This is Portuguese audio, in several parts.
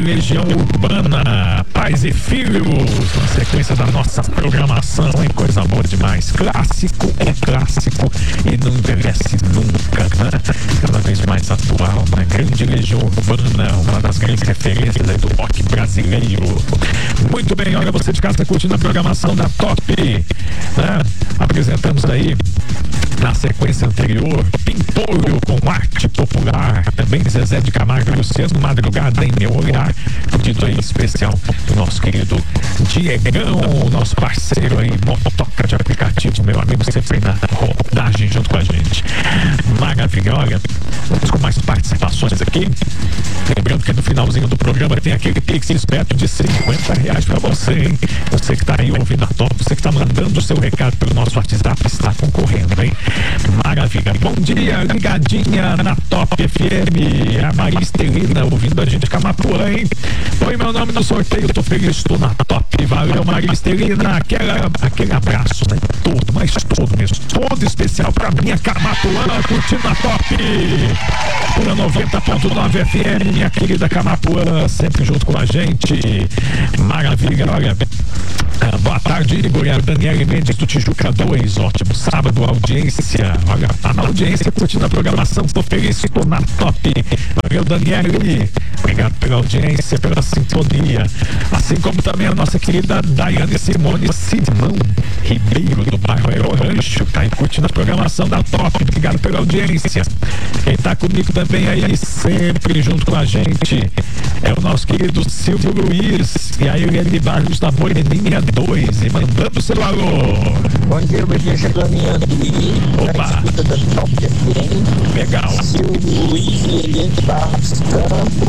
Legião Urbana, Pais e Filhos, na sequência da nossa programação, hein? Coisa boa demais. Clássico é clássico e não envelhece nunca, né? Cada vez mais atual, né? Grande Legião Urbana, uma das grandes referências aí do rock brasileiro. Muito bem, olha, você de casa curtindo a programação da Top, né? Apresentamos aí na sequência anterior Pimpolho com arte popular, também Zezé de Camargo e Luciano Madrugada em Meu Olhar, pedido aí especial do nosso querido Diegão, nosso parceiro aí, motoca de aplicativo, meu amigo, sempre na rodagem junto com a gente. Maravilha, olha, vamos com mais participações aqui. Lembrando que no finalzinho do programa tem aquele Pix esperto de R$50 pra você, hein? Você que tá aí ouvindo a Top, você que tá mandando o seu recado pelo nosso WhatsApp, está concorrendo, hein? Maravilha. Bom dia, ligadinha na Top FM. A Maria Estelina ouvindo a gente de Camapuã, hein? Põe meu nome no sorteio, tô feliz, estou na Top. Valeu, Maria Estelina. Aquele abraço, né? Todo, mas todo mesmo. Todo especial pra minha Camapuã, curtindo a Top. Pela 90.9 FM, minha querida Camapuã, sempre junto com a gente. Maravilha, olha. Boa tarde, Igor. Daniele Mendes do Tijuca 2, ótimo sábado, audiência. Olha, tá na audiência, curtindo a programação, tô feliz, tô na Top. Valeu, Daniele. Obrigado pela audiência, pela sintonia. Assim como também a nossa querida Daiane Simone Simão Ribeiro, do bairro Aerorancho, tá aí curtindo a programação da Top. Obrigado pela audiência. Quem tá comigo também aí, sempre junto com a gente, é o nosso querido Silvio Luiz. E aí, ele é de Barros da Moreninha 2, e mandando o seu alô. Bom dia, Beijinho chegando aqui. Opa! Legal. Silvio Luiz e Eliane Barros, Campo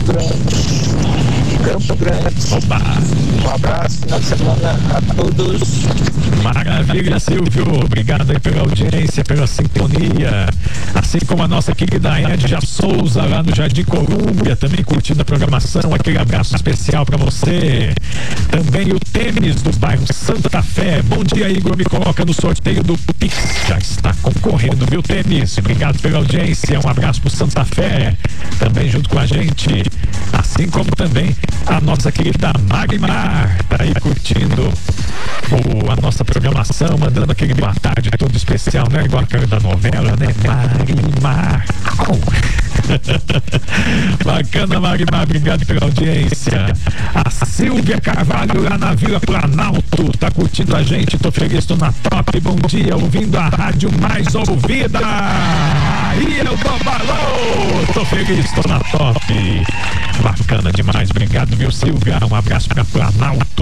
Grande. Opa! Um abraço, final de semana a todos. Maravilha, Silvio. Obrigado aí pela audiência, pela sintonia. Assim como a nossa querida Edja Souza, lá no Jardim Colúmbia, também curtindo a programação. Aquele abraço especial pra você. Também o Tênis do bairro Santa Fé. Bom dia, Igor. Me coloca no sorteio do Pix. Já está concorrendo, viu, Tênis? Obrigado pela audiência. Um abraço pro Santa Fé, também junto com a gente. Assim como também a nossa querida Magmar, tá aí curtindo a nossa programação, mandando aquele boa tarde todo especial, né? Igual aquele da novela, né? Magmar. Bacana, Magmar, obrigado pela audiência. A Silvia Carvalho, lá na Vila Planalto, tá curtindo a gente. Tô feliz, tô na Top. Bom dia, ouvindo a rádio mais ouvida. Aí eu tô balão. Tô feliz, tô na Top. Bacana demais, obrigado, viu, Silvia? Um abraço pra Planalto.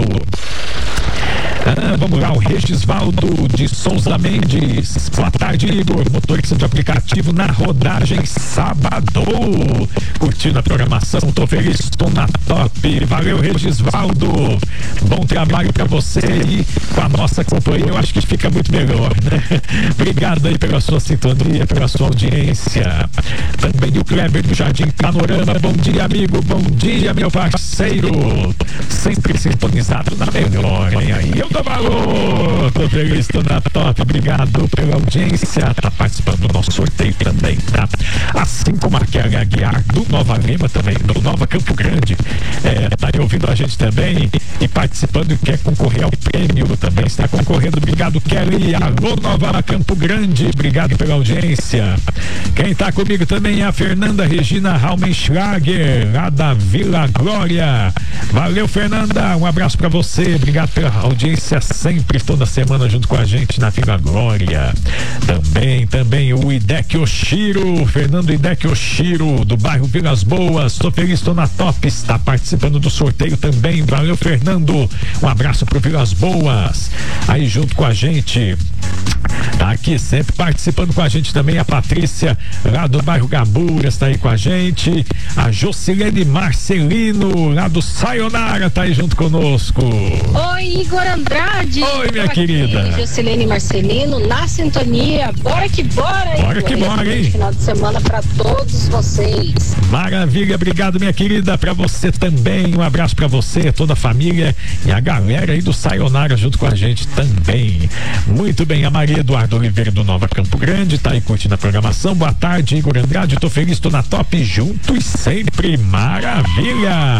Vamos lá, o Regisvaldo de Souza Mendes. Boa tarde, Igor. Motorista de aplicativo na rodagem sábado. Curtindo a programação, tô feliz, tô na Top. Valeu, Regisvaldo. Bom trabalho pra você e com a nossa companhia. Eu acho que fica muito melhor, né? Obrigado aí pela sua sintonia, pela sua audiência. Também o Kleber do Jardim Panorama. Bom dia, amigo. Bom dia, meu parceiro. Sempre sintonizado na melhor, hein? Aí eu dou valor. Tô feliz, tô na Top. Obrigado pela audiência. Tá participando do nosso sorteio também, tá? Assim como a Kelly Aguiar do Nova Lima também, do Nova Campo Grande, tá aí ouvindo a gente também e participando e quer concorrer ao prêmio também. Está concorrendo. Obrigado, Kelly. Alô, Nova Campo Grande. Obrigado pela audiência. Quem tá comigo também é a Fernanda Regina Raumenschlager, lá da Vila Glória. Valeu, Fernanda. Um abraço pra você. Obrigado pela audiência sempre, toda semana junto com a gente na Vila Glória. Também o Idek Oshiro, Fernando Idek Oshiro, do bairro Vilas Boas. Tô feliz, tô na Top. Está participando do sorteio também. Valeu, Fernando. Um abraço pro Vilas Boas. Aí junto com a gente, tá aqui sempre participando com a gente também a Patrícia, lá do bairro Gaburas, tá aí com a gente. A Jocilene Marcelino, lá do Sayonara, tá aí junto conosco. Oi, Igor Andrade. Oi, minha querida. Jocilene Marcelino, na sintonia. Bora que bora, Bora que bora, hein? Final de semana pra todos vocês. Maravilha, obrigado, minha querida. Pra você também, um abraço pra você, toda a família e a galera aí do Sayonara junto com a gente também. Muito bem, a Maria Eduardo Oliveira do Nova Campo Grande tá aí curtindo a programação. Boa tarde, Igor Andrade. Tô feliz, tô na Top, juntos sempre. Maravilha.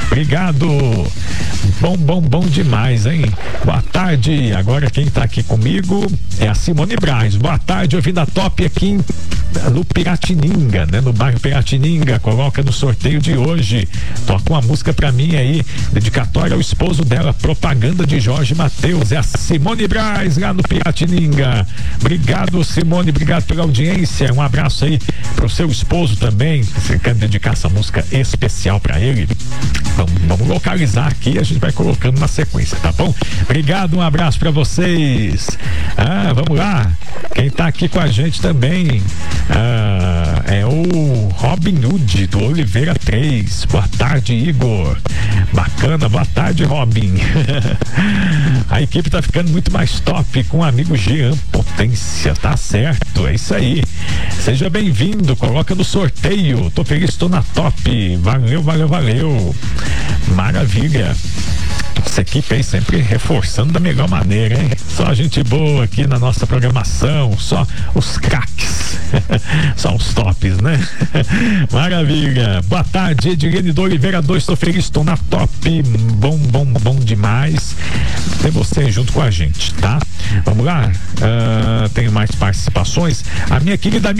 Obrigado. Bom demais, hein? Boa tarde. Agora quem tá aqui comigo é a Simone Braz. Boa tarde, ouvindo a Top aqui no Piratininga, né? No bairro Piratininga. Coloca no sorteio de hoje. Toca uma música pra mim aí, dedicatória ao esposo dela, Propaganda de Jorge Mateus. É a Simone Braz lá no Piratininga. Obrigado, Simone, obrigado pela audiência. Um abraço aí pro seu esposo também. Você quer dedicar essa música especial pra ele? Vamos localizar aqui, a gente vai colocando na sequência, tá bom? Obrigado, um abraço pra vocês. Vamos lá. Quem tá aqui com a gente também é o Robin Hood do Oliveira 3. Boa tarde, Igor. Bacana, boa tarde, Robin. A equipe tá ficando muito mais top com o amigo Jean Potência, tá certo? É isso aí. Seja bem-vindo, coloca no sorteio. Tô feliz, tô na top. Valeu. Maravilha. Essa equipe aí sempre reforçando da melhor maneira, hein? Só gente boa aqui na nossa programação, só os craques, só os tops, né? Maravilha. Boa tarde, Edilene do Oliveira 2, tô feliz, tô na top. Bom demais ter você junto com a gente, tá? Vamos lá, tem mais participações. A minha querida